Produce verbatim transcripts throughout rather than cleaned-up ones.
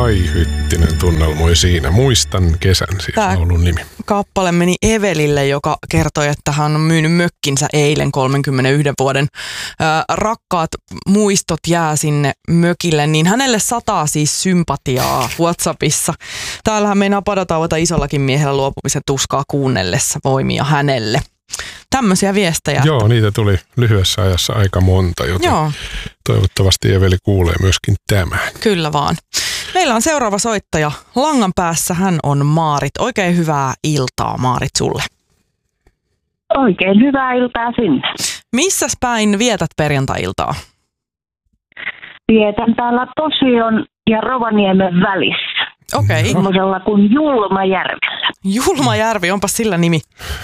Kai Hyttinen tunnelmoi siinä. Muistan kesän, siis Tää laulun nimi. Kappale meni Evelille, joka kertoi, että hän on myynyt mökkinsä eilen kolmenkymmenenyhden vuoden. Ää, rakkaat muistot jää sinne mökille, niin hänelle sataa siis sympatiaa WhatsAppissa. Täällähän meinaa padotauota isollakin miehellä luopumisen tuskaa kuunnellessa voimia hänelle. Tämmöisiä viestejä. Joo, niitä tuli lyhyessä ajassa aika monta, joten Joo. toivottavasti Eveli kuulee myöskin tämän. Kyllä vaan. Meillä on seuraava soittaja. Langan päässä hän on Maarit. Oikein hyvää iltaa, Maarit, sulle. Oikein hyvää iltaa sinne. Missäs päin vietät perjantai-iltaa? Vietän täällä Posion ja Rovaniemen välissä. Okei. Okay. Semmoisella kuin Julmajärvellä. Julmajärvi, onpas sillä nimi.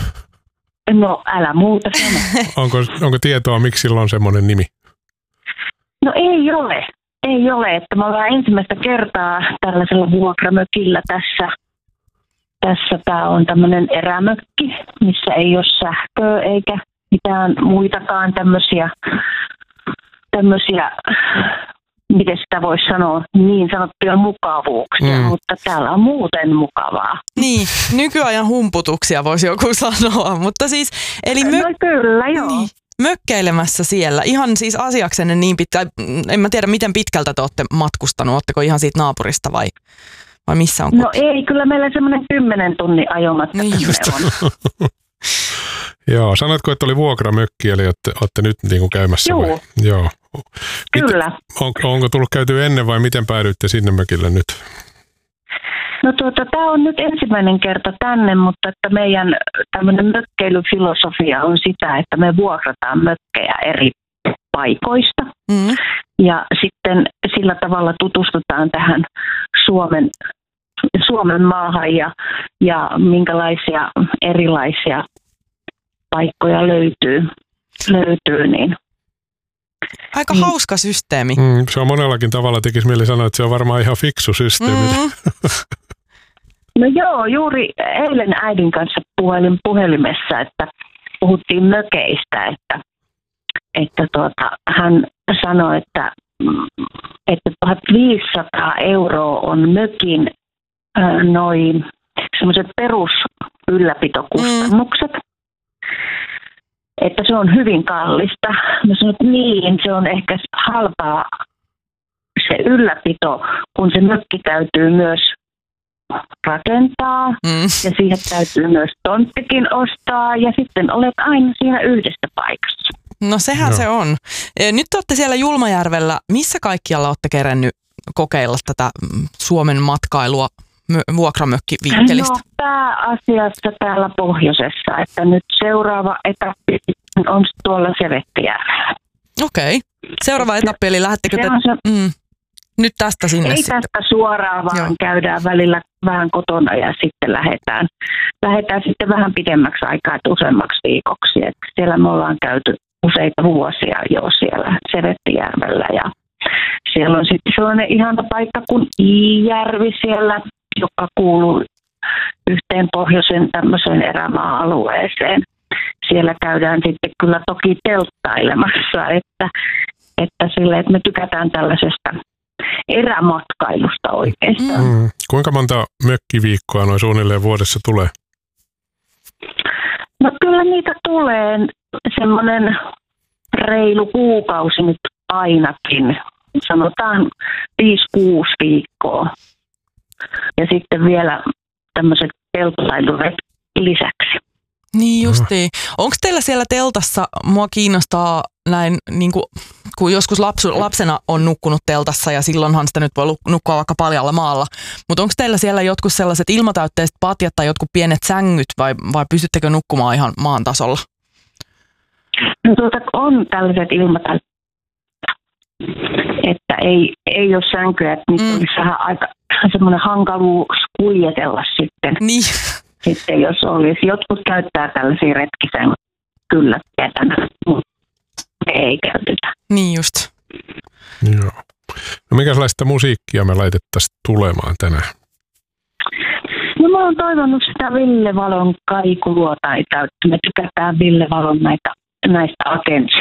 No älä muuta sano. onko, onko tietoa, miksi sillä on semmoinen nimi? No ei ole. Ei ole, että me ollaan ensimmäistä kertaa tällaisella vuokramökillä tässä. Tässä tämä on tämmöinen erämökki, missä ei ole sähköä eikä mitään muitakaan tämmöisiä, tämmöisiä miten sitä voisi sanoa, niin sanottuja mukavuuksia, mm. mutta täällä on muuten mukavaa. Niin, nykyajan humputuksia voisi joku sanoa, mutta siis, eli mö- no kyllä, joo. Niin, mökkeilemässä siellä, ihan siis asiaksenne niin pitkä, en mä tiedä miten pitkältä te olette matkustanut, ootteko ihan siitä naapurista vai, vai missä on koti? No ei, kyllä meillä semmoinen kymmenen tunnin ajomatka niin just. on. Joo, sanotko, että oli vuokramökki, eli olette, olette nyt niin kuin käymässä vai? Joo. Kyllä. On, onko tullut käyty ennen vai miten päädyitte sinne mökille nyt? No tuota, tämä on nyt ensimmäinen kerta tänne, mutta että meidän tämmöinen mökkeilyfilosofia on sitä, että me vuokrataan mökkejä eri paikoista. Mm. Ja sitten sillä tavalla tutustutaan tähän Suomen, Suomen maahan ja, ja minkälaisia erilaisia paikkoja löytyy, löytyy niin. Aika niin. hauska systeemi. Mm, se on monellakin tavalla, tekisi mieli sanoa, että se on varmaan ihan fiksu systeemi. Mm. No joo, juuri eilen äidin kanssa puhelin puhelimessa, että puhuttiin mökeistä, että, että tuota, hän sanoi, että, että tuhatviisisataa euroa on mökin äh, noin semmoiset perusylläpitokustannukset. Mm. Että se on hyvin kallista. Mä sanon, että niin, se on ehkä halpaa se ylläpito, kun se mökki täytyy myös rakentaa mm. ja siihen täytyy myös tonttikin ostaa ja sitten olet aina siinä yhdessä paikassa. No sehän no. se on. Nyt olette siellä Julmajärvellä. Missä kaikkialla olette kerennyt kokeilla tätä Suomen matkailua vuokramökkivinkkelistä? No pääasiassa täällä pohjoisessa, että nyt seuraava etappi on tuolla Sevettijärvellä. Okei. Okay. Seuraava etappi, eli lähdettekö te... Se... Mm. Nyt tästä sinne Ei sitten. tästä suoraan, vaan Joo. käydään välillä vähän kotona ja sitten lähdetään, lähdetään sitten vähän pidemmäksi aikaa, että useammaksi viikoksi. Että siellä me ollaan käyty useita vuosia jo siellä Sevettijärvellä ja siellä on sitten sellainen ihana paikka kuin Iijärvi siellä, joka kuuluu yhteen pohjoisen tämmöiseen erämaa-alueeseen. Siellä käydään sitten kyllä toki telttailemassa, että, että sille, että me tykätään tällaisesta erämatkailusta oikeastaan. Mm. Kuinka monta mökkiviikkoa noin suunnilleen vuodessa tulee? No kyllä niitä tulee semmoinen reilu kuukausi nyt ainakin. Sanotaan viisi kuusi viikkoa. Ja sitten vielä tämmöiset telttailuret lisäksi. Niin justiin. Onko teillä siellä teltassa, mua kiinnostaa näin, niin kuin, kun joskus lapsu, lapsena on nukkunut teltassa ja silloinhan sitä nyt voi nukkua vaikka paljalla maalla, mutta onko teillä siellä jotkut sellaiset ilmatäytteiset patjat tai jotkut pienet sängyt vai, vai pystyttekö nukkumaan ihan maan tasolla? No tuota, on tällaiset ilmatäytteiset, että ei, ei ole sänkyä, että niitä mm. olisi vähän aika semmoinen hankaluus kuljetella sitten. Niin. Sitten jos olisi. Jotkut käyttää tällaisia retkisen kyllä tietänä, mutta ei käytetä. Niin just. Joo. No minkälaista musiikkia me laitettaisiin tulemaan tänään? No mä oon toivonut sitä Ville Valon kaikuluotaita, että me tykätään Ville Valon näitä, näistä agents,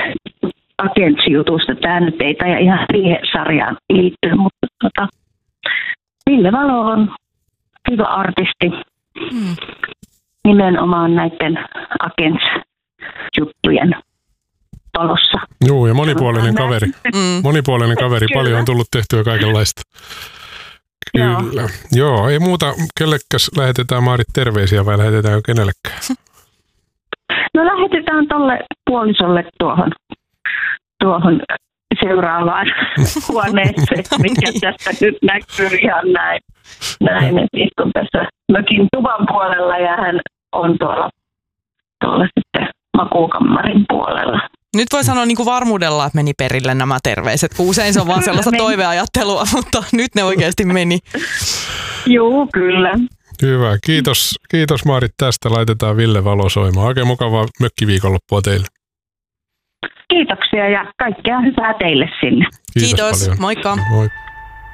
agentsijutuista. Tämä nyt ei taida ihan siihen sarjaan liittyä, mutta tota, Ville Valo on hyvä artisti. Mm. Nimenomaan näiden Agents-juttujen talossa. Joo, ja monipuolinen kaveri. Mm. Monipuolinen kaveri. Kyllä. Paljon on tullut tehtyä kaikenlaista. Kyllä. Joo. Joo, ei muuta. Kellekäs lähetetään, Maarit, terveisiä vai lähetetäänkö kenellekään? No lähetetään tolle puolisolle tuohon, tuohon seuraavaan huoneeseen, mikä tästä nyt näkyy ihan näin. Näin, että istun tässä mökin tuvan puolella ja hän on tuolla, tuolla sitten makuukammarin puolella. Nyt voi sanoa niin kuin varmuudella, että meni perille nämä terveiset, kun usein se on vaan sellaista toiveajattelua, mutta nyt ne oikeasti meni. Joo, kyllä. Hyvä. Kiitos, kiitos Maarit tästä. Laitetaan Ville Valo soimaan. Oikein mukavaa mökkiviikonloppua teille. Kiitoksia ja kaikkea hyvää teille sinne. Kiitos. Kiitos. Moikka. Moi.